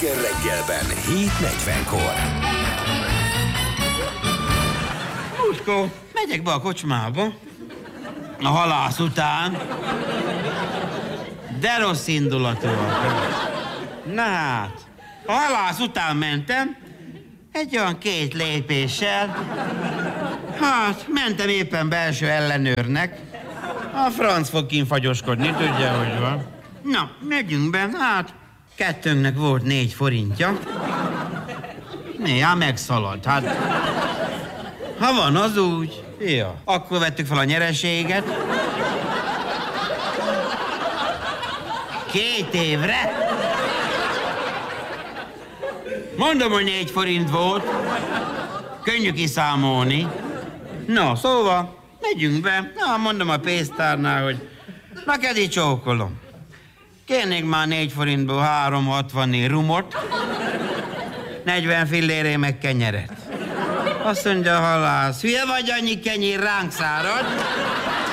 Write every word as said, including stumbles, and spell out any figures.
Reggelben hét negyvenkor. Múltkor megyek be a kocsmába, a halász után, de rossz indulatúak. Na hát, a halász után mentem, egy olyan két lépéssel, hát mentem éppen belső ellenőrnek, a franc fog kínfagyoskodni, tudja, hogy van. Na, megyünk be, hát kettőnknek volt négy forintja. Néha megszaladt, hát ha van az úgy, ja. Akkor vettük fel a nyereséget. Két évre. Mondom, hogy négy forint volt. Könnyű kiszámolni. No, szóval megyünk be. Na, mondom a pénztárnál, hogy na, kedi csókolom. Kérnék már négy forintból három hatvanni rumot, negyven filléré meg kenyeret. Azt mondja a halász, hülye vagy, annyi kenyér ránk szárad?